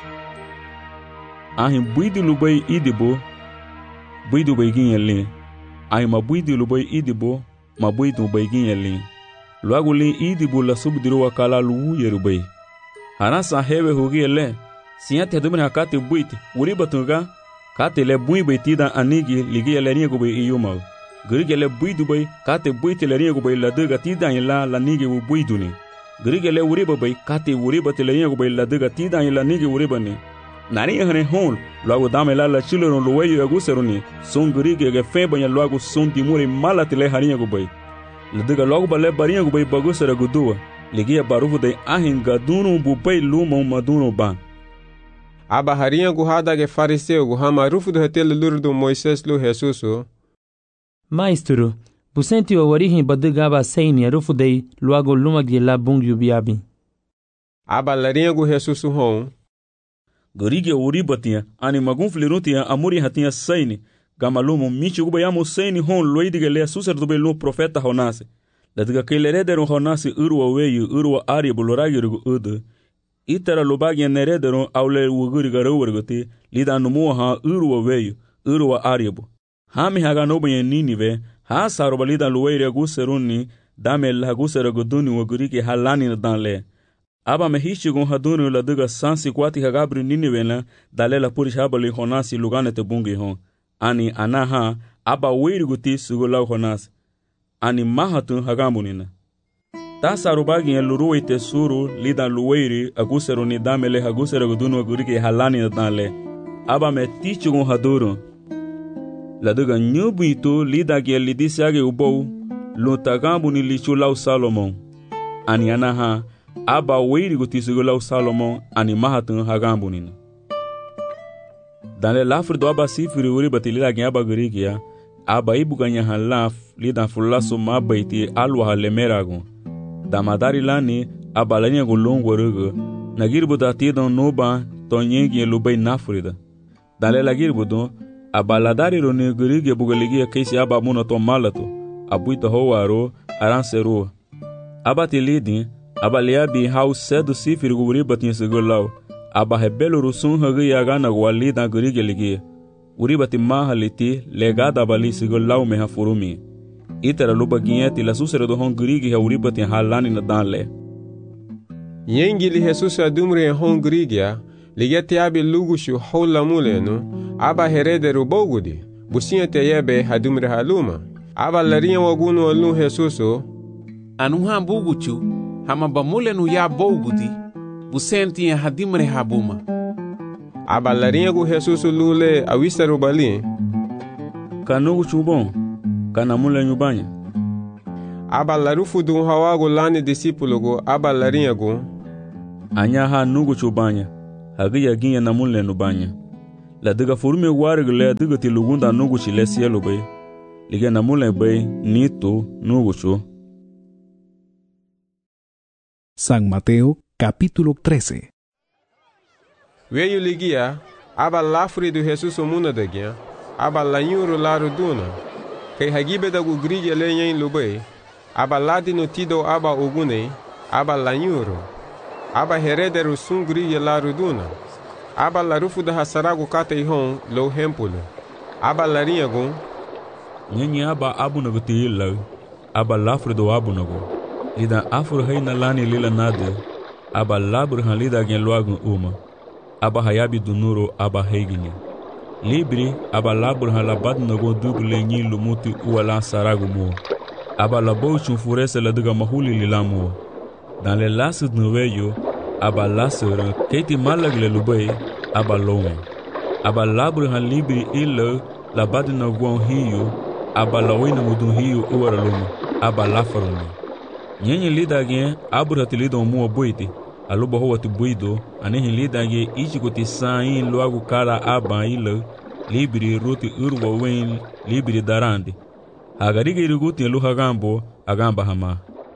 ahin buidi lubay idibo buidu bay ginha le ahin ma buidi lubay idibo ma buidu bay ginha le loago le idibo la subdiru wakala lu yerubay Hanasa hewe hugiele, siante dumre hakati buiti, uribatunga, kate le bui beitida anigi ligia le ringo be iyuma. Grige le buidu bay, kate buiti le ringo bay la duga tida ila la nigi u buiduni. Grige le uriba bay, kate uribate le ringo bay la duga tida ila nigi uribani. Nari hane hon, loago dame la la chiloron luweyo aguseruni, son grige ge febanya loago son dimuri malati le haringo bay. La duga loago bale baringo bay bagusera gudua. Ligia barufu de ahin gadunu bupay lumon madunu ba. Aba harinha guhada ge fariseu guhama rufu do hetel lurdo Moises lu Jesuso. Maestro, busenti o orihin badugaba seini rufu de luago luma gila bungi biabi. Aba larinha gu Jesuso hon. Gorige uribatia ani magun flirutia amuri hatia seini gamalumo michi gubayamo seini hon loidige le suser do belu profeta honase. Ladiga kelederon honasi urwa weyu urwa ari buloragirgu udu itara lobagi nerederon aule wuguri garowergoti lida numu ha urwa weyu urwa aribu hami haga nobe ninive ha saroba lida luweire guseruni dame la guseragu duni wuguri ke halani danle aba mehishigun hadunu ladiga sansi kwati hagabri ninive la dalela purishabali honasi luganete bungi hon ani anaha aba weirguti sugula honasi ani mahatun hagamunina. Ta sarubagi en luruwe te suru lidan luweiri agusero ni damele agusero gudunu agurike halani na danle. Aba me tichugun haduru. Laduga nyubu ito lidagi lidisiage ubou luntagambu ni lichulau Salomon. Ani anaha aba weiri gutisugulau Salomon ani mahatun hagamunina. Danle lafrido aba sifiri uri bati lidagi aba gurikia aba ibuganya halaf lidan fulaso mabaiti alwa halemerago damadari lani aba lanya gulongo rugo nagirbuda tidon noba tonyegi lubay nafrida dale lagirbudo aba ladari roni gurige bugaligi kaisi aba muno to malato abuita howaro aransero aba tilidi aba liabi hau sedu sifir guri batin segulau aba hebelo rusun hagi yagana walida gurige ligi uribati mahaliti legada bali sigol lau meha furumi itara luba gieti la susere do hon grigi ha uribati halani na danle yengi li Jesus adumre hon grigia ligeti abi lugushu hola muleno aba herede rubogudi businha te yebe hadumre haluma aba larinha wagunu alu Jesuso anuha buguchu hama bamulenu ya bogudi busenti hadimre habuma aba larinha gu Jesuso lule awisa rubali kanugu chubon kana mule nyubanya aba larufu du hawago lani discipulo go aba larinha gu anya ha nugu chubanya hagi ya ginya namun le nubanya la diga furume warg le diga tilugunda nugu chile cielo bay lige namun le bay nito nugu chu. San Mateo capítulo trece. Veio ligia aba lafri do Jesus muna dagia aba lanyuru laru duna kai hagibe da gugrige le yen lubay aba ladino tido aba ogune aba lanyuru aba herederu sungri laru duna aba larufu da hasaragu kata ihon lo hempulo aba larinyago nyenye aba abu nagu tiyilla aba lafri do abu nagu lida afur hayna lani lila nade aba labur han lida gen loagun uma aba hayabi dunuro aba heiginya libri aba labur han labad nagu duble nyi lumuti uwala saragu mo aba labo chufurese la diga mahuli lilamu dans les lasses de noveyo aba lasser keti malagle lubay aba lowe aba labur han libri illa labad nagu hiyo aba lawina mudun hiyo uwara lumu aba lafaruni nyenye lidage abura tilido mu boiti alubo howati boido anehi lidage ichikuti sain loagu kala aba ila libri ruti urwa wen libri darandi agarige iriguti lu hagambo agamba hama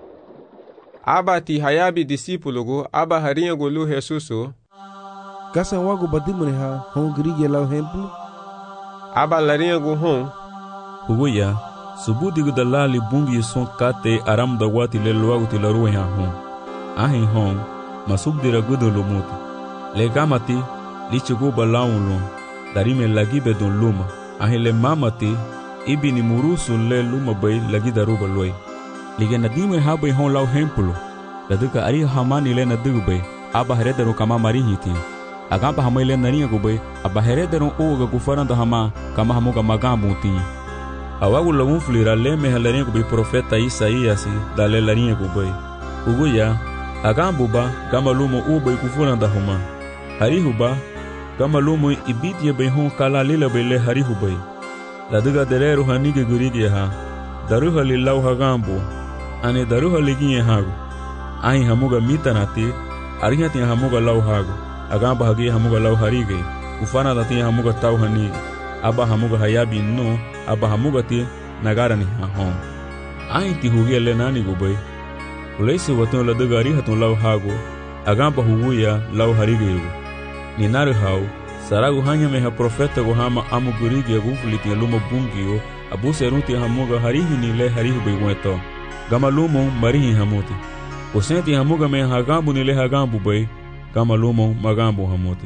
aba ti hayabi disipulugo aba harinha golu Jesuso kasa wago badimune ha hon grige lau hemplo aba larinha go hon ugoya subudigu dalali bungi son kate aram da wati le loagu ti laruwe ha hon ahin hon masubdira gudo lumuti le gamati lichigo balaunlo darime lagibe don luma ahin le mamati ibini murusu le luma bay lagi daruba loy lige nadime ha bay hon lau hempulo laduka ari hamani le nadigu bay aba heredero kama marihiti agamba hamai le naniya go bay aba heredero oga gufaranda hama kama hamuga magambu ti awagu lagun flira le me halarinha go bay profeta Isaías dale larinha go bay uguya agambu ba gama lumo u bay gufuranda huma harihu ba gama lumo ibiti bay hon kala lila bay le harihu bay laduga dereru hanige gurige ha daruha lilau hagambo ane daruha liginye hago ahi hamuga mitanati arihati hamuga lau hago agamba hagi hamuga lau harige ufana dati hamuga tau hani aba hamuga hayabi no aba hamuga ti nagara ni hon ahi ti huge le nani gubay ulesi waton laduga arihatun lau hago agamba huguya lau harige yugo ni naru hau saragu hanya meha profeta go hama amu gurige gufliti luma bungio abu seruti hamuga harihi ni le harihi beweto gama lumo marihi hamuti osenti hamuga me hagambu ni le hagambu bay gama lumo magambu hamuti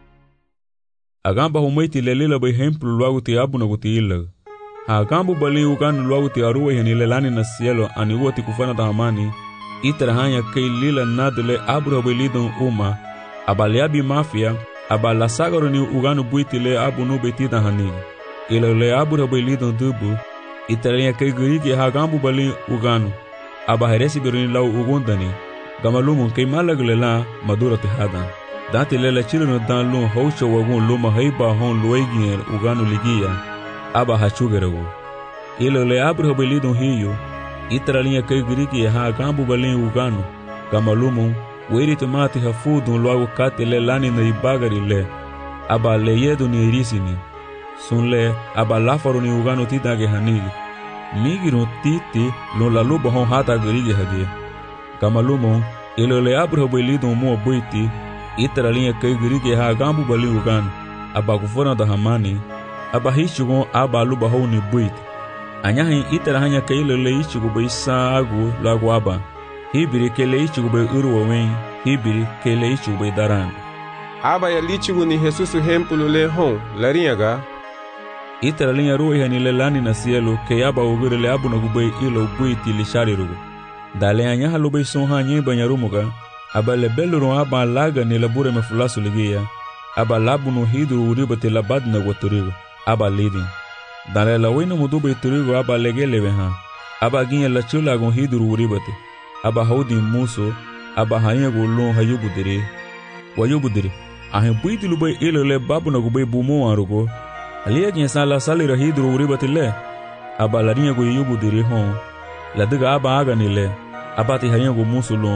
agamba humaiti le lila bay hemplu luagu ti abu naguti illa hagambu bali uganu luagu ti aruwe ni le lani na cielo ani uoti kufana tahamani itra hanya kei lila nadle abu bay lidon uma abaliabi mafia aba la sagaro ni uganu buiti le abu no betida hani ila le abu rabai lidon dubu italenya kai guri ke hagambu bali uganu aba heresi berni lau ugundani gamalumun kai malagle la madura te hadan dante le la chileno dan lu haucho wagun luma haiba hon luegier uganu ligia aba hachugero ila le abu rabai lidon hiyo italenya kai guri ke hagambu bali uganu gamalumun weri tomati hafudun luagu kate le lani na ibagari le aba le yedu ni irisini sun le aba lafaru ni ugano titage hanigi migiro titi lo la luba hon hata garige hage kamalumo ilo le abro belido mo boiti itralinha kai garige ha gambu bali ugano aba kufona da hamani aba hichugo aba luba hon ni boiti anyahin itra hanya kai le hichugo bai sagu lagu aba hibiri kele ichigu be uruwa wen hibiri kele ichigu be daran aba ya lichigu ni Jesusu hempulu le hon larinyaga itara linya ruwa hani le lani na cielo ke aba ugure le abu na gubay ilo buiti li shari rugu dale anya halu be son hanye banyarumuga aba le beluru aba laga ni labure mefulasu ligia aba labu no hidru uribate labad na gwaturigo aba lidin dale la wina mudube turigo aba legelewe ha aba ginya la chula gon hidru uribate aba haudi muso aba hanya golon hayubudire wayubudire ahe buiti lubay ilo le babu na gubay bumo arugo aliya kin sala salira hidru uribatile aba larinya go yubudire hon la diga aba aga nile aba ti hanya go muso lon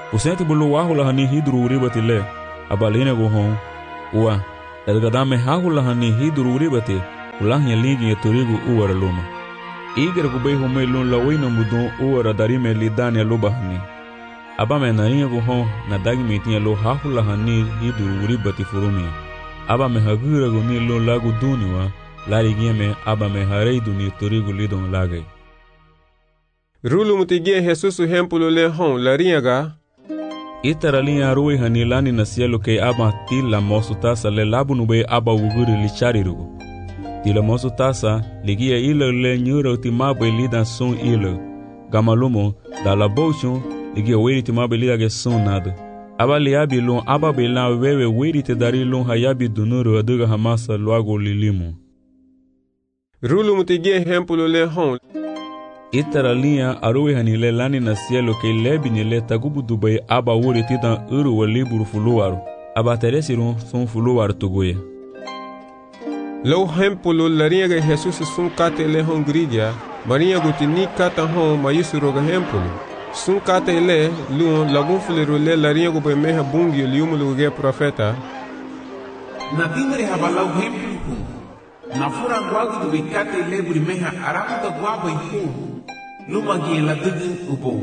Usenti bulu wahula hani hidru uribati le, abalina go hon, uwa, elgadame hahula hani hidru uribati, ulahnya ligi ya turigu uwara luma. Iger kubei hume lun la wina mudun uwara darime li dania luba hani. Abame naringa go hon, na dagi mitinya lo hahula hani hidru uribati furumia. Abame hagira go ni lun lagu duniwa, lari gieme abame harei duni turigu lidon lagai. Rulu mutigie Jesusu hempulo le hon laringa. Itaralinha arui hani lani na cielo que aba tila mosu tasa le labu nube aba uguri li charirugo. Tila mosu tasa ligia ilo le nyura utimabe lida sun ilo. Gamalumo da la bochon ligia weri timabe lida ge sun nada. Aba liabi lon aba bela wewe weri te dari lon hayabi dunuru aduga hamasa luago lilimu. Rulu mutigie hempulo le hon. Itaralinha arui hani le lani na cielo que lebi ni le tagubu dubai aba wuri titan uru wa liburu fuluwaru. Aba teresirun sun fuluwaru tuguye. Lo hempulo laringa Jesus sun kate le hon grigia, marinha gutini kata hon mayusuro ga hempulo. Sun kate le luon lagun fuliru le laringa gube meha bungi liumulu ge profeta. Na tingre habalau hempulo. Na fura guagu dubai kate le buri meha aramu da guabu ihu. Luma la dugin ubo.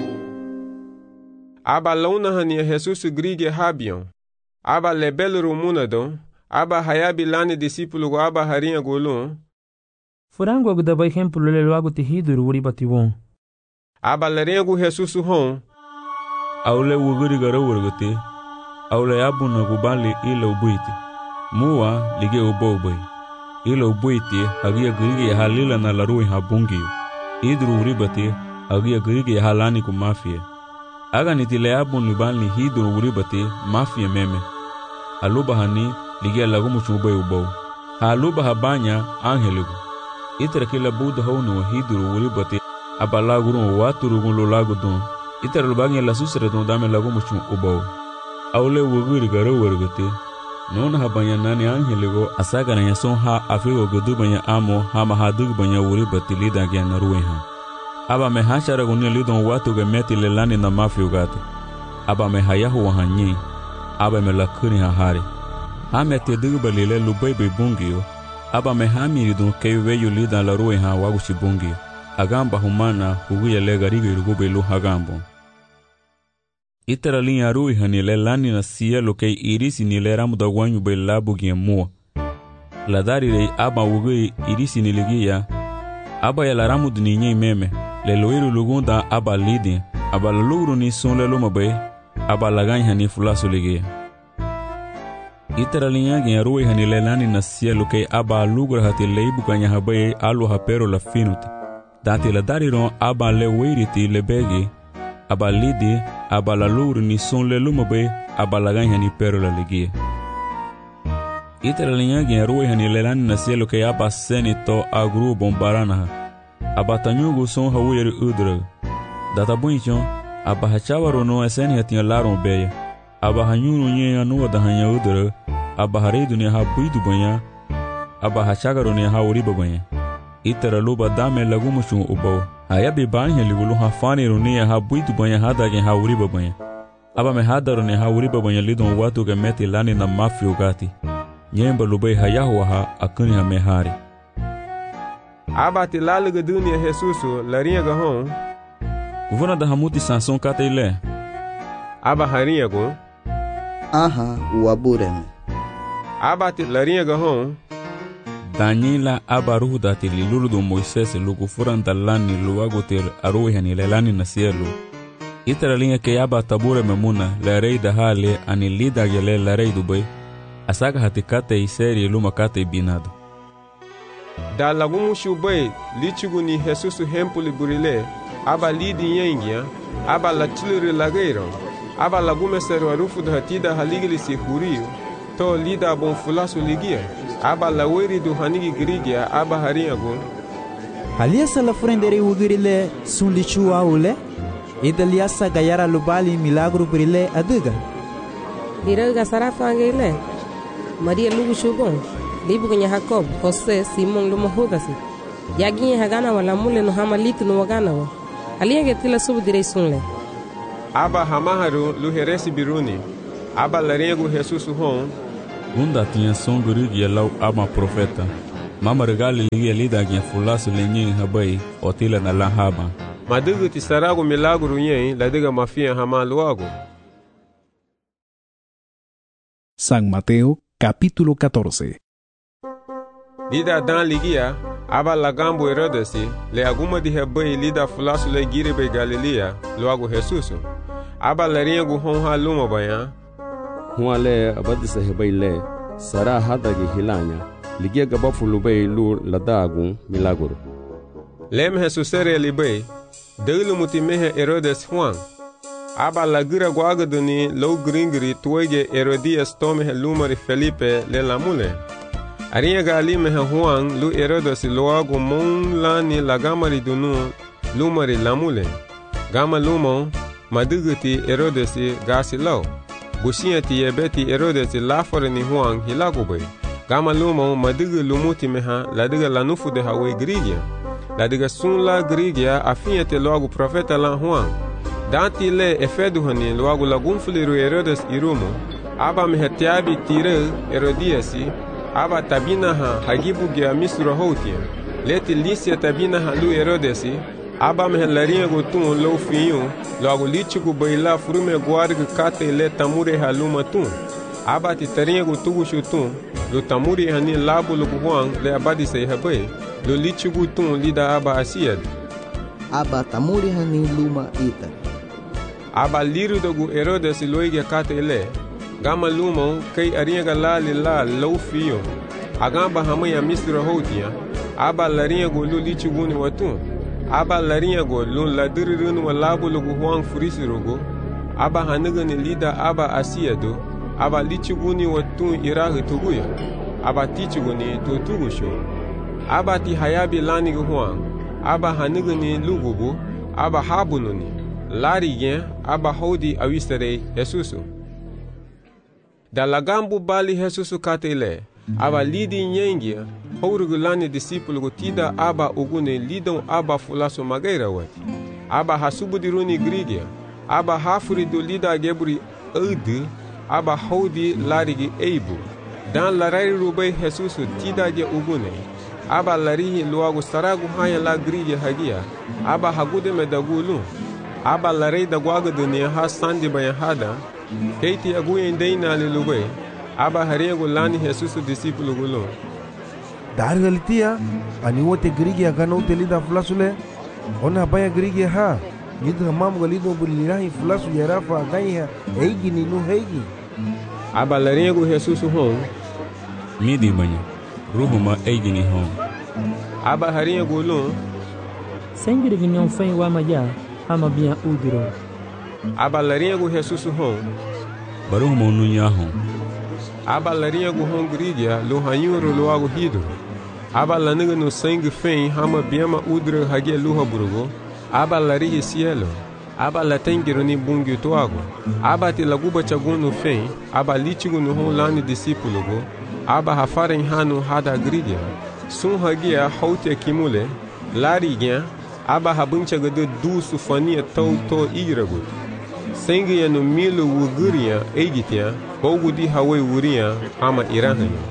Aba launa hania Jesus grige habion. Aba lebel rumunadon. Aba hayabi lani discípulo go aba harinha golon. Furango go daba exemplo le logo te hiduru uri bativon. Aba larinha go Jesus hon. Aule wuguri gara wurgote. Aule abuna go bali ila ubuiti. Muwa lige ubo ubai. Ila ubuiti hagia grige halila na larui habungiyo. Hidru uribati agia grige halani ku mafia. Aga nitile abun libani hidru uribati mafia meme. Aluba hani ligia lagu muchubay ubaw. Haluba habanya angeligu. Itra kila buda honu hidru uribati abalaguru waturugun lo lagu don. Itra lubanya la susre don dame lagu muchu ubaw. Aule wuguri garo wargati. Non habanya nani angeligo asaga na yason ha afigo gudu banya amo hama hadug banya uribati lida gya narueha. Aba me hachara gunya lidon watu ge meti lelani na mafio gato. Aba me hayahu wahanyi. Aba me lakuni hahari. Hame te dubalile lubebe bungio. Aba me hamiri don keiweyu lida la rueha waguchi bungio. Agamba humana huguya legarigo irugube lu hagambo. Itara linha rui hani le lani na cielo que irisi ni le ramu da wanyu be labu gia mua. La dari le aba wugui irisi ni ligia. Aba ya la ramu duninye meme. Le loiru lugunda aba lidi. Aba la lugru ni son le luma be. Aba la ganya ni fulasu ligia. Itara linha gia rui hani le lani na cielo que aba lugra hati leibu kanya habaye alu hapero la finuti. Dati la dari ron aba le weiriti le begi. Aba lidi, aba la luru ni son le lumabe, aba la ganya ni pero la ligia. Itara linyagi ya ruwe hani lelani na cielo que aba seni to agru bombarana. Aba tanyugu son hawiri udra. Data bunchon, aba hachawaro no eseni hatiya laron beya. Aba hanyuru nye anuwa da hanya udra. Aba haridu ni ha buidu banya. Aba hachagaro ni ha uriba banya. Itara luba dame lagumushun ubaw. Hayabi banya ligulu hafani runia ha buitu banya hada gen ha uriba banya. Aba me hada runia ha uriba banya lidon watu ge meti lani na mafio gati. Nyemba lubei hayahu ha akuni ha mehari. Aba ti laluga dunia Jesusu larinha ga hon. Uvuna da hamuti sanson kata ile. Aba harinha go. Aha, uabureme. Aba ti larinha ga hon. Daniela abaruhu dati lilulu do Moisés lugu furanta lani luagotel aruhi hani lelani na cielo. Itara linha que aba tabure memuna la rei da hale ani lida gele la rei dubai. Asaga hatikate iseri luma kate binado. Da lagumu shubai lichugu ni Jesusu hempuli burile aba lidi yengia aba la chiluri lageiro aba lagume seru arufu da hatida haligili si huriu to lida bon fulasu ligia. Aba la weri du hanigi grigia aba harinha go. Halia sala frendere ugirile sun lichu aule. Idalia sa gayara lubali milagro brile aduga. Diraga sarafangile. Maria lugu shubon. Libu kwenye Jacob, Jose, Simon lumo hudasi. Yaginye hagana wala mule no hama litu no wagana wa. Halia getila subu direi sunle. aba hamaharu lu heresi biruni, aba larengo Jesus hon. Gunda tinha som gurigi lau ama profeta. Mama regali ligia lida gya fulasu lenyin habai otila na lahaba. Madugu ti sarago milagro yen ladiga mafia hama luago. San Mateo capítulo catorce. Lida dan ligia aba lagambo Herodesi le aguma di habai lida fulasu le giribe Galilea luago Jesus. Aba larengo hon ha luma bayan. Hua le abadisa habai le sara hadagi hilanya. Ligia gaba fulubei lu ladagun milagro. Lem Jesusere libei, delu mutimehe Herodes Juan. Aba lagira guagaduni low gringri tuege Herodias tomehe lumari Felipe le lamule. Arinha galimehe Juan lu Herodes loago mon lani lagamari dunu lumari lamule. Gama lumon maduguti Herodes gasi lau. Bushiati ebeti Herodes lafore ni Juan hilagubei. Gama lumo madiga lumuti meha ladiga lanufu de hawe grigia. Ladiga sun la grigia afinhete logo profeta lan Juan. Danti le efedu hani logo lagun fuliru Herodes irumo. Aba mehetiabi tire Herodiasi. Aba tabina ha hagibu gia misura hotia. Leti licia tabina ha lu Herodesi. Aba mehelarinha gotun lo fiyo. Logo litigo baila frume guarga kate le tamure haluma tun. Aba titarinha gotugu shutun. Lo tamuri hani labo lo Juan le abadi sei habai. Lo litigu tun lida aba asiad. Aba tamuri hani luma ita. Aba liru dogu Herodes loige kate ele. Gama luma kai arinha galali la lo fio. Agamba hamaya misra hotia. Aba larinha go lo litigu ni watun. Aba larinha go lo ladirirun wa labo lo Juan furisirogo. Aba haniga ni lida aba asiado. Aba lichuguni watun irahi tuguya. Aba tichuguni tutugusho. Aba ti hayabi lani Juan. Aba haniguni lugubu. Aba habununi. Lari gen. Aba hodi awistere Jesusu. Da lagambu bali Jesusu katele. Aba lidi nyengia. Hourugu lani disipulu tida aba ugune lidon aba fulaso magaira wati. Aba hasubudiruni grigia. Aba hafuri do lida geburi udi. Aba hodi larigi eibu. Dan larari rubai Jesusu tidaje ugune. Aba larihi luagu saragu haya la grige hagia. Aba hagude medagulu. Aba larei da guaga dunia ha sandi bayan hada. Keiti aguyen deina ali lubai. Aba hariagu lani Jesusu disipulu gulo. Dargalitia ani wote grige agana utelida flasule. Ona baya grige ha. Yidra mamu galido bulirahi flasu yarafa agaiha. Eigi ni nu heigi. Aba larengo Jesus hon. Midi banha. Ruhuma eigini hon. Aba harengo lon. Sengri ginyon fen wa maya. Hama biya udiro. Aba larengo Jesus hon. Baruhuma ununya hon. Aba larengo hon grigia lo hanyuro lo ago hido. Aba laniga no sangue fen hama biama udro hagia luha burugo. Aba larihi cielo. Aba la tengiro ni bungi toago. Aba ti laguba chaguno fen. Aba litigo no hon lani discípulo go. Aba hafaren hanu hada grigia. Sun hagia hautia kimule. Larigia. Aba habuncha gado du sufania tau to iragut. Sengia no milo wuguria egitia. Bogu di hawe wuria ama irahanya.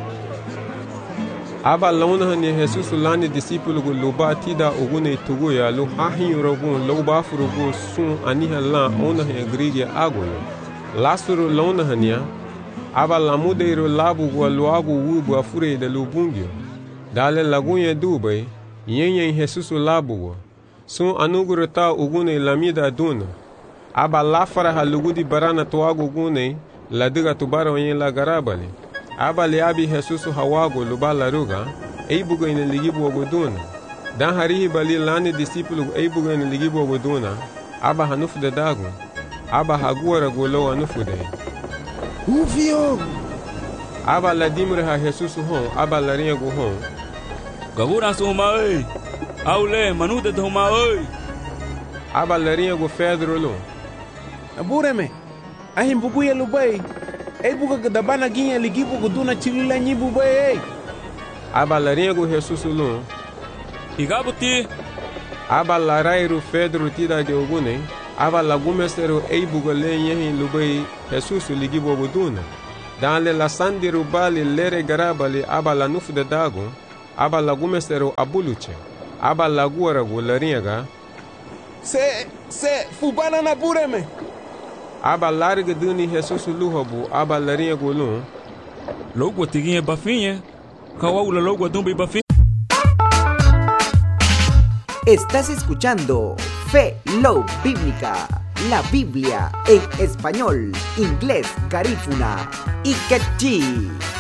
Aba launa hani Jesus lani discípulo go loba tida ogune tuguya lo hahin rogun loba furugo sun aniha la ona he grigia agoyo. Lasuro launa hania. Aba lamudeiro labu go loago wubu afure de lubungio. Dale lagunye dubai yenye Jesus labu go. Sun anuguro ta ogune lamida duna. Aba lafara halugudi barana toago gune ladiga tubara yen la garabali. Aba liabi Jesus hawago luba laruga, eibuga ina ligibu oguduna. Dan harihi bali lani disipulu eibuga ina ligibu oguduna, aba hanufu de dagu, aba haguara golo anufu de. Ufio! Aba ladimre ha Jesus hon, aba larinha go hon. Gagura suma oi! Aule, manude de huma oi! Aba larinha go Pedro lo. Abureme, ahim buguya lubai. Ei buga gadabana ginha ligibu guduna chilila nyibu bay. Aba larengo Jesus lun. Igabuti. Aba larairu Pedro tida de ogune. aba lagumestero ei bugale yehin lubai Jesus ligi bobuduna. Dan le la sandiru bali lere garabali aba la nuf de dago, aba lagumestero abuluche, aba laguara gulariaga. Se, se, fubana na bureme. Aba larga duni Jesus luhobu, aba larinha gulun. Logo tiguinha bafinha, kawaula logo dumbi bafinha. Estás escuchando Fe Low Bíblica, la Biblia en español, inglés, garífuna y quechí.